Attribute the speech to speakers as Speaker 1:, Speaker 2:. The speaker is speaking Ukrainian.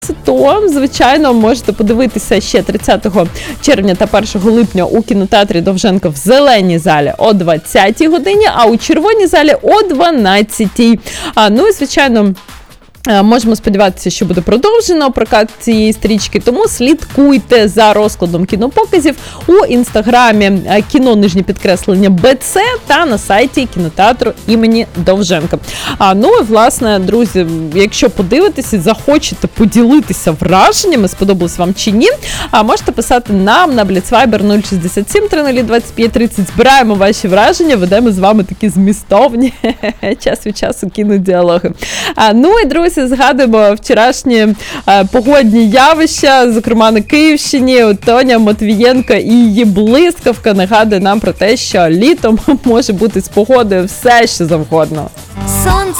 Speaker 1: то, звичайно, можете подивитися ще 30 червня та 1 липня у кінотеатрі Довженка в зеленій залі о 20-й годині, а у червоній залі о 12-й. Ну і, звичайно, можемо сподіватися, що буде продовжено прокат цієї стрічки, тому слідкуйте за розкладом кінопоказів у інстаграмі _БЦ та на сайті кінотеатру імені Довженка. Ну і, власне, друзі, якщо подивитеся і захочете поділитися враженнями, сподобалось вам чи ні, можете писати нам на Blitzviber 067 300 25 30. Збираємо ваші враження, ведемо з вами такі змістовні час від часу кінодіалоги. Ну і, друзі, згадуємо вчорашні погодні явища, зокрема на Київщині. Тоня Матвієнко і її блискавка нагадує нам про те, що літом може бути з погодою все, що завгодно.
Speaker 2: Сонце